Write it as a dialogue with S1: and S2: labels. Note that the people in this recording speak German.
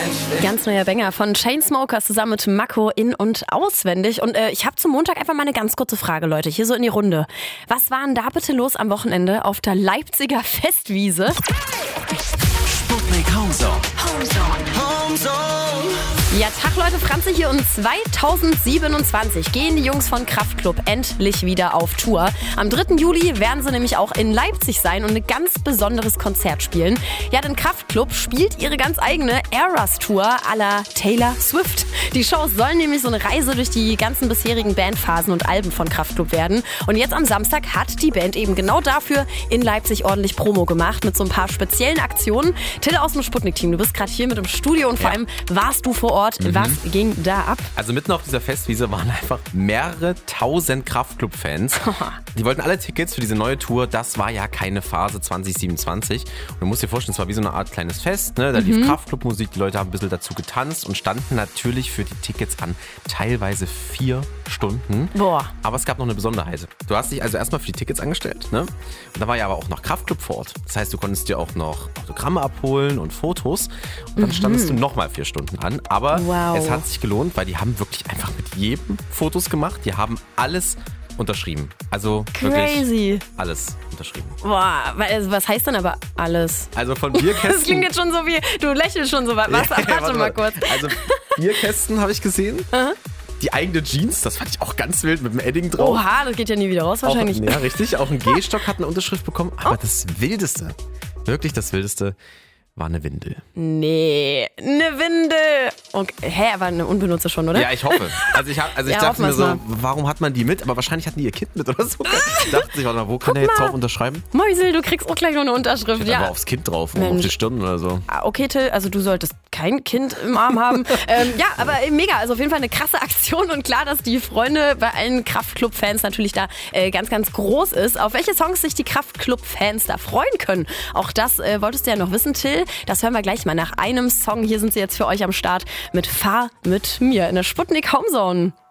S1: Ganz neuer Banger von Chainsmokers zusammen mit Mako in- und auswendig. Und ich habe zum Montag einfach mal eine ganz kurze Frage, Leute, hier so in die Runde. Was war denn da bitte los am Wochenende auf der Leipziger Festwiese?
S2: Sputnik Homezone.
S1: Ja, Tag Leute, Franzi hier, und 2027 gehen die Jungs von Kraftklub endlich wieder auf Tour. Am 3. Juli werden sie nämlich auch in Leipzig sein und ein ganz besonderes Konzert spielen. Ja, denn Kraftklub spielt ihre ganz eigene Eras-Tour à la Taylor Swift. Die Shows sollen nämlich so eine Reise durch die ganzen bisherigen Bandphasen und Alben von Kraftklub werden. Und jetzt am Samstag hat die Band eben genau dafür in Leipzig ordentlich Promo gemacht mit so ein paar speziellen Aktionen. Till aus dem Sputnik-Team, du bist gerade hier mit im Studio und vor allem warst du vor Ort. Was ging da ab?
S3: Also mitten auf dieser Festwiese waren einfach mehrere tausend Kraftklub-Fans. Die wollten alle Tickets für diese neue Tour. Das war ja keine Phase 2027. Und du musst dir vorstellen, es war wie so eine Art kleines Fest. Ne? Da lief Kraftklub-Musik, die Leute haben ein bisschen dazu getanzt und standen natürlich für die Tickets an. Teilweise 4 Stunden.
S1: Boah.
S3: Aber es gab noch eine Besonderheit. Du hast dich also erstmal für die Tickets angestellt. Ne? Und da war ja aber auch noch Kraftklub vor Ort. Das heißt, du konntest dir auch noch Autogramme abholen und Fotos. Und dann standest du nochmal 4 Stunden an. Aber es hat sich gelohnt, weil die haben wirklich einfach mit jedem Fotos gemacht. Die haben alles unterschrieben. Also wirklich alles unterschrieben.
S1: Boah, was heißt denn aber alles?
S3: Also von Bierkästen.
S1: Das klingt jetzt schon so wie, du lächelst schon so weit. Warte mal kurz.
S3: Also Bierkästen habe ich gesehen. Die eigene Jeans, das fand ich auch ganz wild mit dem Edding drauf.
S1: Oha, das geht ja nie wieder raus wahrscheinlich.
S3: Ja, richtig. Auch ein Gehstock hat eine Unterschrift bekommen. Aber das Wildeste, wirklich das Wildeste, war eine Windel.
S1: Nee, eine Windel. Okay, aber eine unbenutzte schon, oder?
S3: Ja, ich hoffe. Also ich dachte mir so, warum hat man die mit? Aber wahrscheinlich hatten die ihr Kind mit oder so. Ich dachte sich, warte mal, wo kann der jetzt drauf unterschreiben?
S1: Mäusel, du kriegst auch gleich noch eine Unterschrift.
S3: Ich aber aufs Kind drauf, auf die Stirn oder so.
S1: Okay, Till, also du solltest kein Kind im Arm haben. Ja, aber mega, also auf jeden Fall eine krasse Aktion und klar, dass die Freunde bei allen Kraftklub-Fans natürlich da ganz, ganz groß ist. Auf welche Songs sich die Kraftklub-Fans da freuen können, auch das wolltest du ja noch wissen, Till. Das hören wir gleich mal nach einem Song. Hier sind sie jetzt für euch am Start mit Fahr mit mir in der Sputnik Homezone.